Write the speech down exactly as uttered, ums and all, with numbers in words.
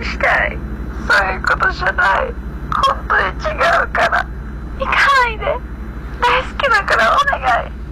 したい。そういうことじゃない。本当に違うから。行かないで。大好きだからお願い。